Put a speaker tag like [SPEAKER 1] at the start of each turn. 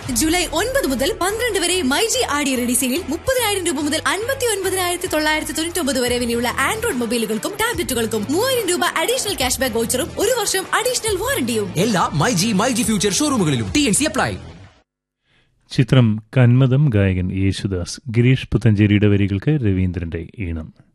[SPEAKER 1] July 9 മുതൽ 12 വരെ മൈജി ആടി റെഡി സെയിലിൽ 30,000 രൂപ മുതൽ 59,999 വരെ വിലയുള്ള ആൻഡ്രോയിഡ് മൊബൈലുകൾക്കും ടാബ്ലറ്റുകൾക്കും 3,000 രൂപ അഡീഷണൽ ക്യാഷ് ബാക്ക് വൗച്ചറും 1 വർഷം അഡീഷണൽ വാറണ്ടിയും
[SPEAKER 2] എല്ലാ മൈജി ഫ്യൂച്ചർ ഷോറൂമുകളിലും. TNC apply.
[SPEAKER 3] ചിത്രം കന്മദം. ഗായകൻ യേശുദാസ്. ഗിരീഷ് പുത്തഞ്ചേരിയുടെ വരികൾക്ക് രവീന്ദ്രന്റെ ഈണം.